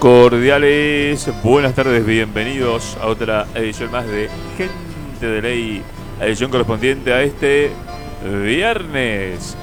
Cordiales, buenas tardes, bienvenidos a otra edición más de Gente de Ley, edición correspondiente a este viernes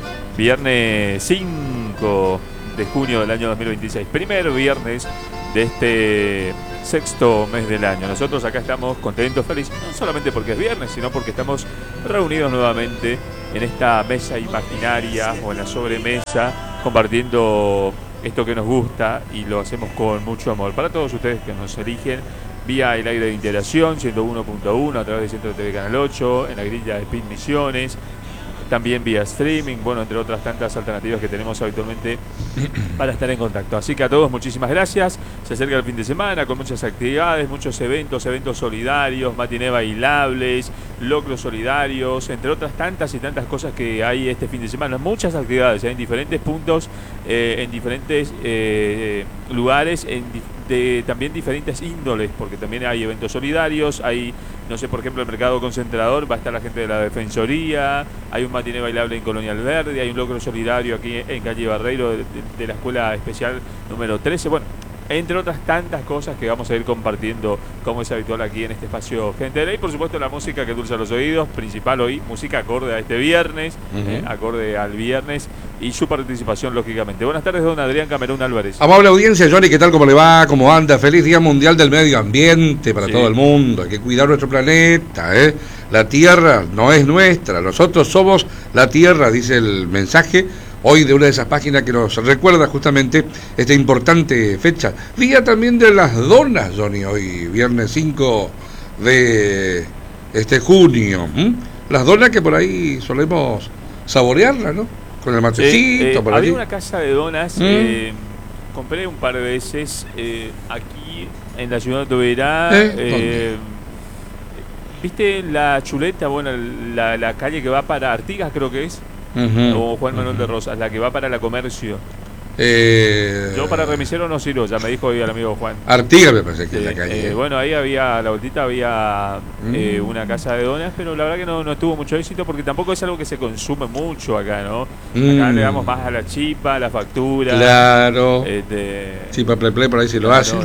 5 de junio del año 2026, primer viernes de este sexto mes del año. Nosotros acá estamos contentos, felices, no solamente porque es viernes, sino porque estamos reunidos nuevamente en esta mesa imaginaria o en la sobremesa, compartiendo esto que nos gusta y lo hacemos con mucho amor. Para todos ustedes que nos eligen vía el aire de integración 101.1 a través de Centro TV Canal 8, en la grilla de Speed Misiones, también vía streaming, bueno, entre otras tantas alternativas que tenemos habitualmente para estar en contacto. Así que a todos muchísimas gracias. Se acerca el fin de semana con muchas actividades, muchos eventos solidarios, matiné bailables, locros solidarios, entre otras tantas y tantas cosas que hay este fin de semana. Muchas actividades en diferentes puntos, en diferentes lugares, también diferentes índoles, porque también hay eventos solidarios, hay, no sé, por ejemplo, el Mercado Concentrador, va a estar la gente de la Defensoría, hay un matiné bailable en Colonial Verde, hay un locro solidario aquí en Calle Barreiro de la Escuela Especial número 13, bueno, entre otras tantas cosas que vamos a ir compartiendo como es habitual aquí en este espacio Gente de Ley. Por supuesto la música que dulce los oídos, principal hoy, música acorde a este viernes, acorde al viernes, y su participación lógicamente. Buenas tardes, don Adrián Camerún Álvarez. Amable audiencia, Johnny, ¿qué tal? ¿Cómo le va? ¿Cómo anda? Feliz Día Mundial del Medio Ambiente para todo el mundo. Hay que cuidar nuestro planeta, ¿eh? La Tierra no es nuestra, nosotros somos la Tierra, dice el mensaje hoy de una de esas páginas que nos recuerda justamente esta importante fecha. Día también de las donas, Johnny, hoy, viernes 5 de junio. Las donas que por ahí solemos saborearlas, ¿no? Con el matecito, por había allí. una casa de donas, compré un par de veces aquí en la ciudad de Toberá. ¿Viste la chuleta? Bueno, la calle que va para Artigas, creo que es. O Juan Manuel de Rosas, la que va para la Comercio. Yo para remisero no sirvo, ya me dijo hoy el amigo Juan. Artigas me parece que es la calle. Bueno, ahí había, a la vueltita había una casa de donas, pero la verdad que no tuvo mucho éxito porque tampoco es algo que se consume mucho acá, ¿no? Acá le damos más a la chipa, a la factura. Claro. Chipa play por ahí sí lo hacen.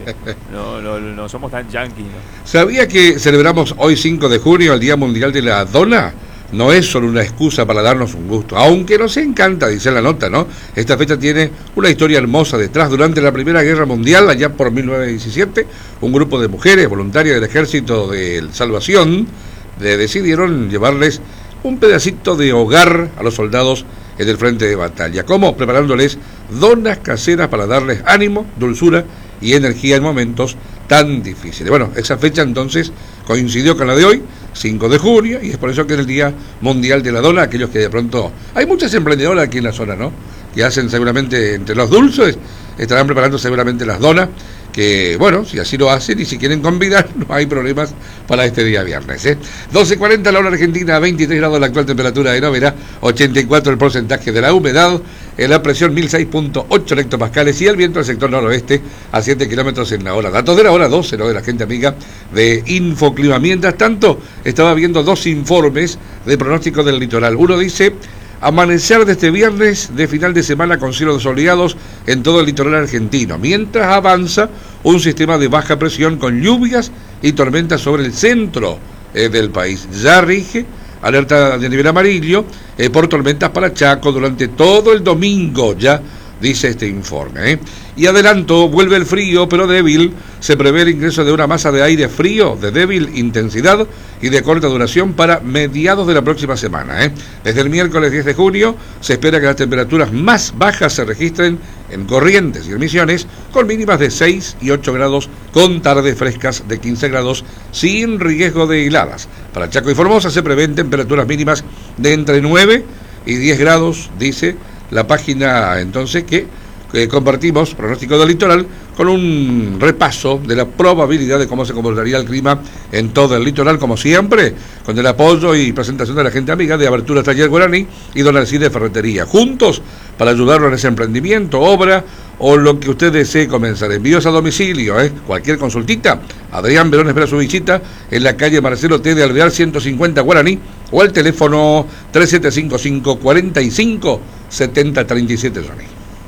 No somos tan yanquis, ¿no? ¿Sabía que celebramos hoy 5 de junio el Día Mundial de la Dona? No es solo una excusa para darnos un gusto, aunque nos encanta, dice la nota, ¿no? Esta fecha tiene una historia hermosa detrás. Durante la Primera Guerra Mundial, allá por 1917, un grupo de mujeres voluntarias del Ejército de Salvación decidieron llevarles un pedacito de hogar a los soldados en el frente de batalla. ¿Cómo? Preparándoles donas caseras para darles ánimo, dulzura y energía en momentos tan difíciles. Bueno, esa fecha entonces coincidió con la de hoy, 5 de junio, y es por eso que es el Día Mundial de la Dona. Aquellos que de pronto... Hay muchas emprendedoras aquí en la zona, ¿no? Que hacen seguramente, entre los dulces, estarán preparando seguramente las donas, que, bueno, si así lo hacen y si quieren convidar, no hay problemas para este día viernes, ¿eh? 12:40 la hora argentina, 23 grados la actual temperatura de Noverá, 84 el porcentaje de la humedad, la presión 1006.8 hectopascales y el viento del sector noroeste a 7 kilómetros en la hora. Datos de la hora 12, ¿no? De la gente amiga de Infoclima. Mientras tanto, estaba viendo dos informes de pronóstico del litoral. Uno dice: amanecer de este viernes de final de semana con cielos soleados en todo el litoral argentino, mientras avanza un sistema de baja presión con lluvias y tormentas sobre el centro del país. Ya rige alerta de nivel amarillo por tormentas para Chaco durante todo el domingo, ya dice este informe, Y adelanto, vuelve el frío, pero débil. Se prevé el ingreso de una masa de aire frío de débil intensidad y de corta duración para mediados de la próxima semana, Desde el miércoles 10 de junio se espera que las temperaturas más bajas se registren en Corrientes y en Misiones, con mínimas de 6 y 8 grados, con tardes frescas de 15 grados, sin riesgo de heladas. Para Chaco y Formosa se prevén temperaturas mínimas de entre 9 y 10 grados, dice la página entonces que compartimos, pronóstico del litoral, con un repaso de la probabilidad de cómo se comportaría el clima en todo el litoral, como siempre, con el apoyo y presentación de la gente amiga de Abertura Taller Guaraní y Don Alcide Ferretería, juntos para ayudarlo en ese emprendimiento, obra o lo que usted desee comenzar. Envíos a domicilio, cualquier consultita. Adrián Verón espera su visita en la calle Marcelo T. de Alvear 150 Guaraní o al teléfono 3755 45 70 37, Johnny.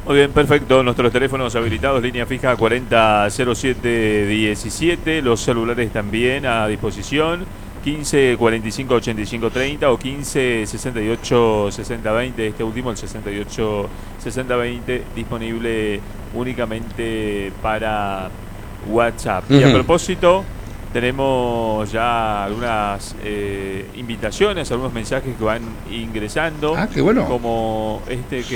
Muy bien, perfecto. Nuestros teléfonos habilitados, línea fija 400717, los celulares también a disposición, 15 45 85 30 o 15 68 60 20, este último el 68 60 20, disponible únicamente para WhatsApp. Y a propósito, tenemos ya algunas invitaciones, algunos mensajes que van ingresando. Ah, qué bueno. Como este que